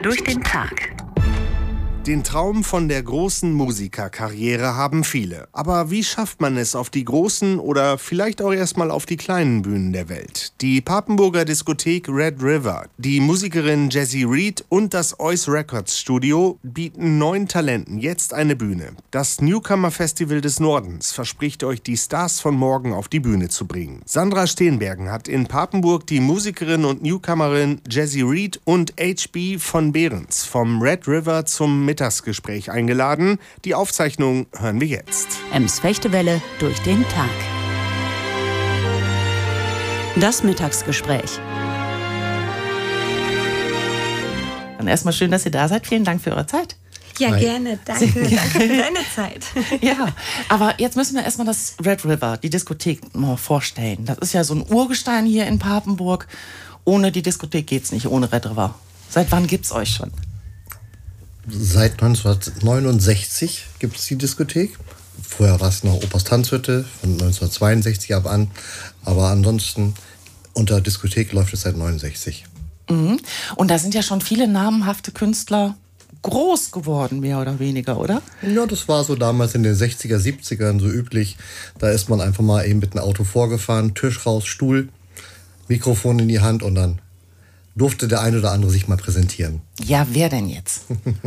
durch den Tag. Den Traum von der großen Musikerkarriere haben viele. Aber wie schafft man es auf die großen oder vielleicht auch erstmal auf die kleinen Bühnen der Welt? Die Papenburger Diskothek Red River, die Musikerin Jessie Reed und das Ois Records Studio bieten neuen Talenten jetzt eine Bühne. Das Newcomer Festival des Nordens verspricht euch, die Stars von morgen auf die Bühne zu bringen. Sandra Steenbergen hat in Papenburg die Musikerin und Newcomerin Jessie Reed und HB von Behrens vom Red River zum Mittagsgespräch eingeladen. Die Aufzeichnung hören wir jetzt. Ems Fechtewelle durch den Tag. Das Mittagsgespräch. Dann erstmal schön, dass ihr da seid. Vielen Dank für eure Zeit. Ja, Hi. gerne. Danke für deine Zeit. Ja, aber jetzt müssen wir erstmal das Red River, die Diskothek, mal vorstellen. Das ist ja so ein Urgestein hier in Papenburg. Ohne die Diskothek geht's nicht, ohne Red River. Seit wann gibt's euch schon? Seit 1969 gibt es die Diskothek. Vorher war es noch Opas Tanzhütte, von 1962 ab an. Aber ansonsten unter Diskothek läuft es seit 1969. Mhm. Und da sind ja schon viele namhafte Künstler groß geworden, mehr oder weniger, oder? Ja, das war so damals in den 60er, 70ern so üblich. Da ist man einfach mal eben mit einem Auto vorgefahren, Tisch raus, Stuhl, Mikrofon in die Hand und dann durfte der ein oder andere sich mal präsentieren. Ja, wer denn jetzt?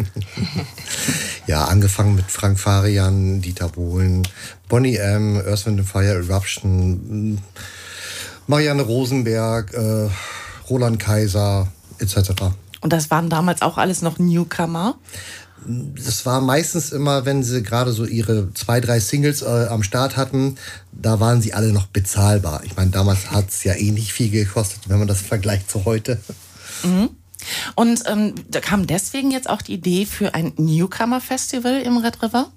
Ja, angefangen mit Frank Farian, Dieter Bohlen, Boney M., Earth, Wind & Fire, Eruption, Marianne Rosenberg, Roland Kaiser etc. Und das waren damals auch alles noch Newcomer? Das war meistens immer, wenn sie gerade so ihre 2, 3 Singles am Start hatten, da waren sie alle noch bezahlbar. Ich meine, damals hat es ja eh nicht viel gekostet, wenn man das vergleicht zu heute. Mhm. Und da kam deswegen jetzt auch die Idee für ein Newcomer-Festival im Red River?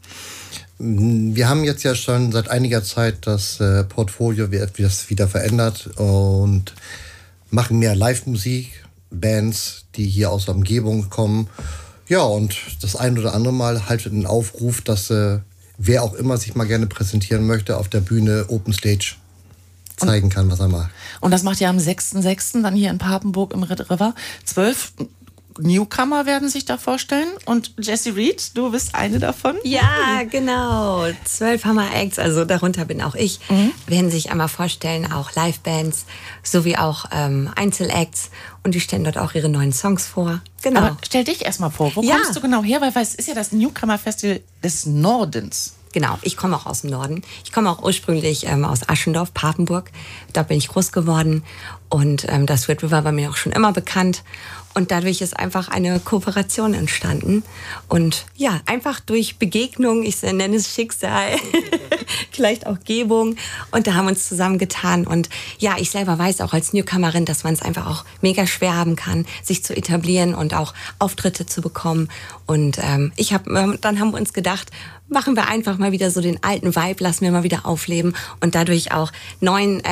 Wir haben jetzt ja schon seit einiger Zeit das Portfolio wieder verändert und machen mehr Live-Musik, Bands, die hier aus der Umgebung kommen. Ja, und das ein oder andere Mal halt einen Aufruf, dass wer auch immer sich mal gerne präsentieren möchte, auf der Bühne Open Stage zeigen kann, was er mag. Und das macht ihr am 6.6. dann hier in Papenburg im Red River. 12 Newcomer werden sich da vorstellen. Und Jessie Reed, du bist eine davon? Ja, genau. 12 Hammer-Acts, also darunter bin auch ich, werden sich einmal vorstellen, auch Live-Bands sowie auch Einzelacts. Und die stellen dort auch ihre neuen Songs vor. Genau. Aber stell dich erstmal vor, wo kommst du genau her? Weil es ist ja das Newcomer-Festival des Nordens. Genau, ich komme auch aus dem Norden. Ich komme auch ursprünglich aus Aschendorf, Papenburg. Da bin ich groß geworden. Und das Red River war mir auch schon immer bekannt. Und dadurch ist einfach eine Kooperation entstanden. Und ja, einfach durch Begegnung, ich nenne es Schicksal, vielleicht auch Gebung. Und da haben wir uns zusammengetan. Und ja, ich selber weiß auch als Newcomerin, dass man es einfach auch mega schwer haben kann, sich zu etablieren und auch Auftritte zu bekommen. Und dann haben wir uns gedacht, machen wir einfach mal wieder so den alten Vibe, lassen wir mal wieder aufleben und dadurch auch neuen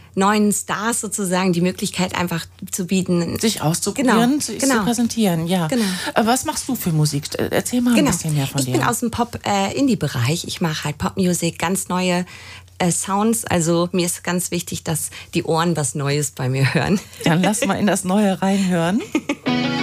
Stars sozusagen die Möglichkeit einfach zu bieten. Sich auszuprobieren, sich zu präsentieren, ja. Genau. Was machst du für Musik? Erzähl mal ein bisschen mehr von dir. Ich bin aus dem Pop-Indie-Bereich. Ich mache halt Popmusik, ganz neue Sounds. Also mir ist ganz wichtig, dass die Ohren was Neues bei mir hören. Dann lass mal in das Neue reinhören.